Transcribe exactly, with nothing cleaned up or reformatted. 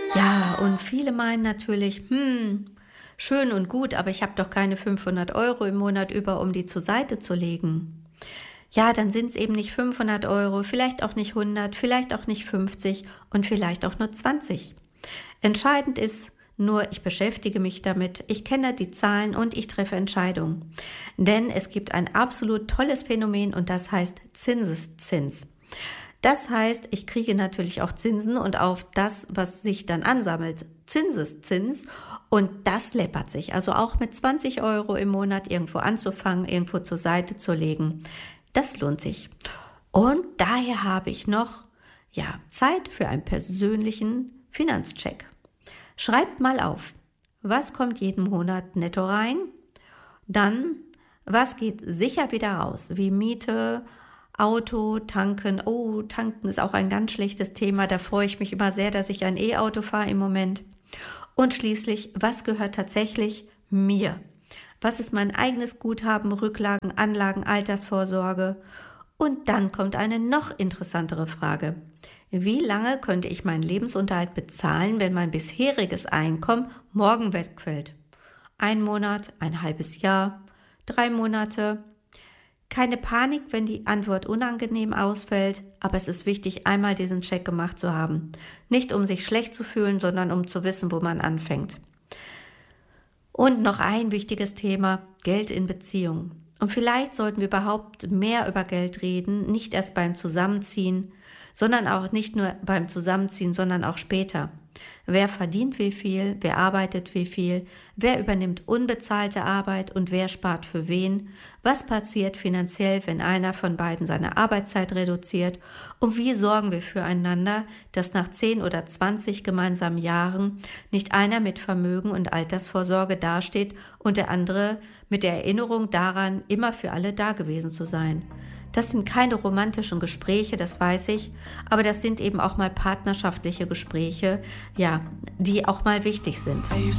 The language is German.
Ja, und viele meinen natürlich, hm, schön und gut, aber ich habe doch keine fünfhundert Euro im Monat über, um die zur Seite zu legen. Ja, dann sind es eben nicht fünfhundert Euro, vielleicht auch nicht hundert, vielleicht auch nicht fünfzig und vielleicht auch nur zwanzig. Entscheidend ist nur, ich beschäftige mich damit, ich kenne die Zahlen und ich treffe Entscheidungen. Denn es gibt ein absolut tolles Phänomen und das heißt Zinseszins. Das heißt, ich kriege natürlich auch Zinsen und auf das, was sich dann ansammelt, Zinseszins, und das läppert sich. Also auch mit zwanzig Euro im Monat irgendwo anzufangen, irgendwo zur Seite zu legen, das lohnt sich. Und daher habe ich noch, ja, Zeit für einen persönlichen Finanzcheck. Schreibt mal auf, was kommt jeden Monat netto rein? Dann, was geht sicher wieder raus, wie Miete, Auto, tanken. Oh, tanken ist auch ein ganz schlechtes Thema. Da freue ich mich immer sehr, dass ich ein E-Auto fahre im Moment. Und schließlich, was gehört tatsächlich mir? Was ist mein eigenes Guthaben, Rücklagen, Anlagen, Altersvorsorge? Und dann kommt eine noch interessantere Frage. Wie lange könnte ich meinen Lebensunterhalt bezahlen, wenn mein bisheriges Einkommen morgen wegfällt? Ein Monat, ein halbes Jahr, drei Monate? Keine Panik, wenn die Antwort unangenehm ausfällt, aber es ist wichtig, einmal diesen Check gemacht zu haben. Nicht um sich schlecht zu fühlen, sondern um zu wissen, wo man anfängt. Und noch ein wichtiges Thema, Geld in Beziehungen. Und vielleicht sollten wir überhaupt mehr über Geld reden, nicht erst beim Zusammenziehen, sondern auch nicht nur beim Zusammenziehen, sondern auch später. Wer verdient wie viel, wer arbeitet wie viel, wer übernimmt unbezahlte Arbeit und wer spart für wen, was passiert finanziell, wenn einer von beiden seine Arbeitszeit reduziert und wie sorgen wir füreinander, dass nach zehn oder zwanzig gemeinsamen Jahren nicht einer mit Vermögen und Altersvorsorge dasteht und der andere mit der Erinnerung daran, immer für alle da gewesen zu sein. Das sind keine romantischen Gespräche, das weiß ich, aber das sind eben auch mal partnerschaftliche Gespräche, ja, die auch mal wichtig sind.